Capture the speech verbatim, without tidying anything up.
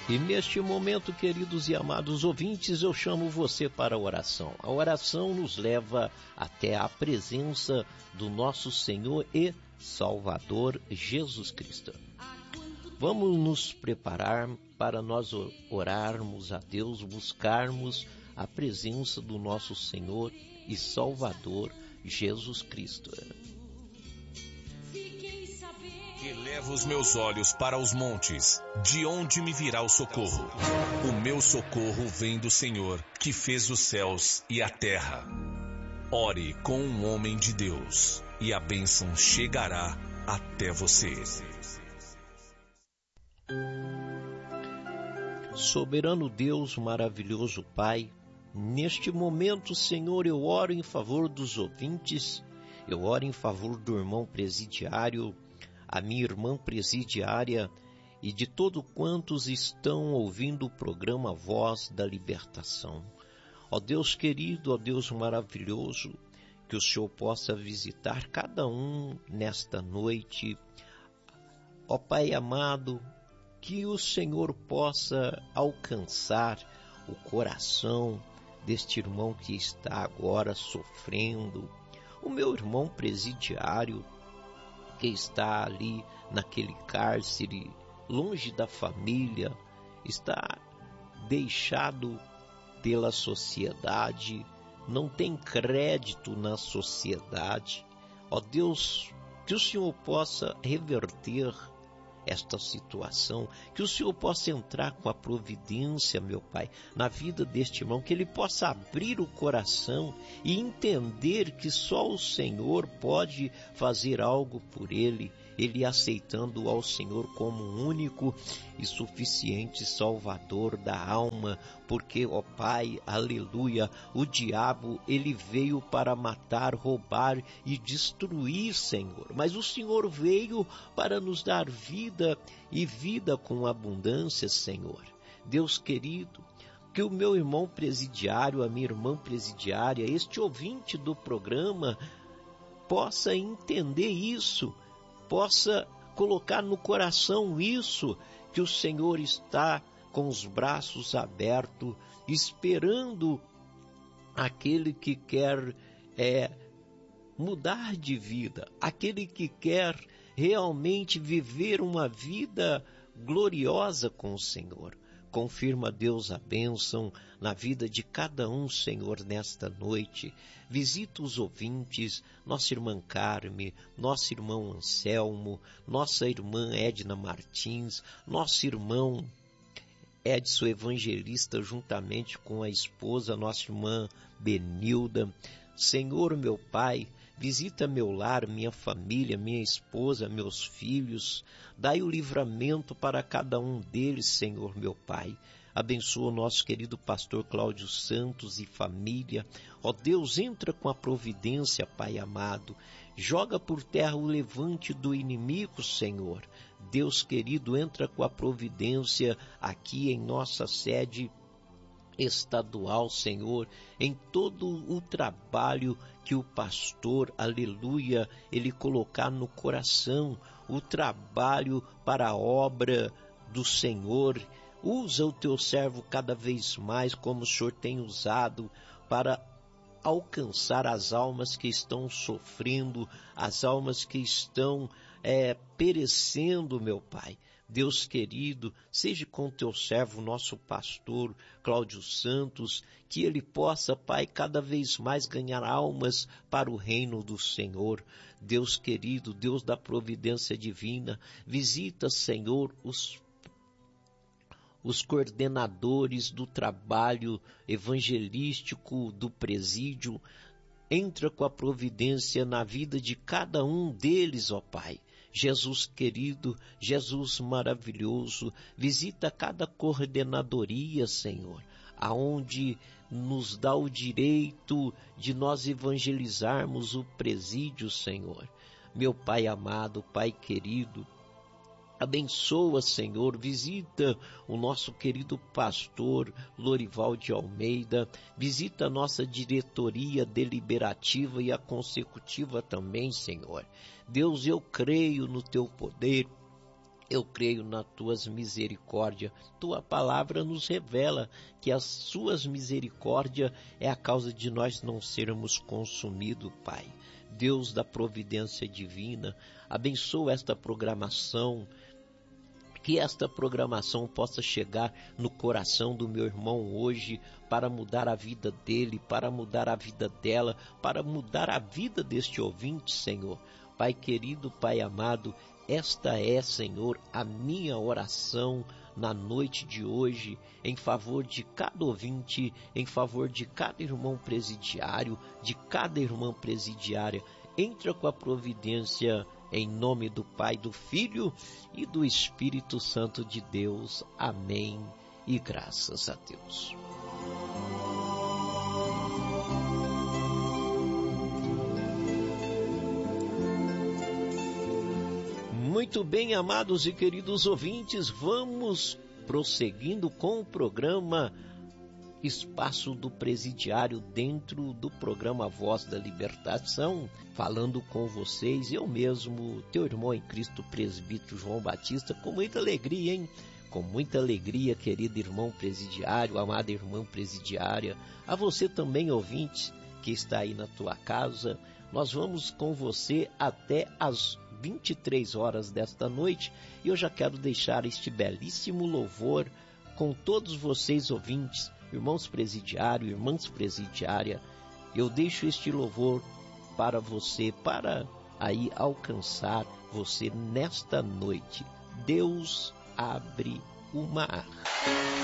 E neste momento, queridos e amados ouvintes, eu chamo você para a oração. A oração nos leva até a presença do nosso Senhor e Salvador Jesus Cristo. Vamos nos preparar para nós orarmos a Deus, buscarmos a presença do nosso Senhor e Salvador Jesus Cristo. Elevo os meus olhos para os montes, de onde me virá o socorro? O meu socorro vem do Senhor, que fez os céus e a terra. Ore com um homem de Deus, e a bênção chegará até você. Soberano Deus, maravilhoso Pai, neste momento, Senhor, eu oro em favor dos ouvintes, eu oro em favor do irmão presidiário, a minha irmã presidiária e de todos quantos estão ouvindo o programa Voz da Libertação. Ó Deus querido, ó Deus maravilhoso, que o Senhor possa visitar cada um nesta noite. Ó Pai amado, que o Senhor possa alcançar o coração deste irmão que está agora sofrendo, o meu irmão presidiário, que está ali naquele cárcere, longe da família, está deixado pela sociedade, não tem crédito na sociedade. Ó Deus, que o Senhor possa reverter esta situação, que o Senhor possa entrar com a providência, meu Pai, na vida deste irmão, que ele possa abrir o coração e entender que só o Senhor pode fazer algo por ele, ele aceitando ao Senhor como único e suficiente Salvador da alma, porque, ó Pai, aleluia, o diabo, ele veio para matar, roubar e destruir, Senhor, mas o Senhor veio para nos dar vida e vida com abundância, Senhor. Deus querido, que o meu irmão presidiário, a minha irmã presidiária, este ouvinte do programa, possa entender isso, possa colocar no coração isso, que o Senhor está com os braços abertos, esperando aquele que quer é, mudar de vida, aquele que quer realmente viver uma vida gloriosa com o Senhor. Confirma, Deus, a bênção na vida de cada um, Senhor, nesta noite. Visita os ouvintes, nossa irmã Carme, nosso irmão Anselmo, nossa irmã Edna Martins, nosso irmão Edson Evangelista, juntamente com a esposa, nossa irmã Benilda. Senhor, meu Pai, visita meu lar, minha família, minha esposa, meus filhos. Dai o livramento para cada um deles, Senhor, meu Pai. Abençoa o nosso querido pastor Cláudio Santos e família. Ó Deus, entra com a providência, Pai amado. Joga por terra o levante do inimigo, Senhor. Deus querido, entra com a providência aqui em nossa sede estadual, Senhor, em todo o trabalho que o pastor, aleluia, ele colocar no coração, o trabalho para a obra do Senhor. Usa o teu servo cada vez mais, como o Senhor tem usado, para alcançar as almas que estão sofrendo, as almas que estão é, perecendo, meu Pai. Deus querido, seja com teu servo, nosso pastor Cláudio Santos, que ele possa, Pai, cada vez mais ganhar almas para o reino do Senhor. Deus querido, Deus da providência divina, visita, Senhor, os os coordenadores do trabalho evangelístico do presídio. Entra com a providência na vida de cada um deles, ó Pai. Jesus querido, Jesus maravilhoso, visita cada coordenadoria, Senhor, aonde nos dá o direito de nós evangelizarmos o presídio, Senhor. Meu Pai amado, Pai querido, abençoa, Senhor, visita o nosso querido pastor Lorival de Almeida, visita a nossa diretoria deliberativa e a consecutiva também, Senhor. Deus, eu creio no teu poder, Eu creio nas tuas misericórdias. Tua palavra nos revela que as suas misericórdias é a causa de nós não sermos consumidos, Pai. Deus da providência divina, abençoa esta programação, que esta programação possa chegar no coração do meu irmão hoje, para mudar a vida dele, para mudar a vida dela, para mudar a vida deste ouvinte, Senhor. Pai querido, Pai amado, esta é, Senhor, a minha oração na noite de hoje, em favor de cada ouvinte, em favor de cada irmão presidiário, de cada irmã presidiária. Entra com a providência, em nome do Pai, do Filho e do Espírito Santo de Deus. Amém. E graças a Deus. Muito bem, amados e queridos ouvintes, vamos prosseguindo com o programa Espaço do Presidiário, dentro do programa Voz da Libertação, falando com vocês, eu mesmo, teu irmão em Cristo, presbítero João Batista, com muita alegria, hein? Com muita alegria, querido irmão presidiário, amada irmã presidiária, a você também, ouvinte, que está aí na tua casa. Nós vamos com você até as vinte e três horas desta noite, e eu já quero deixar este belíssimo louvor com todos vocês ouvintes, irmãos presidiários, irmãs presidiárias. Eu deixo este louvor para você, para aí alcançar você nesta noite. Deus abre o mar.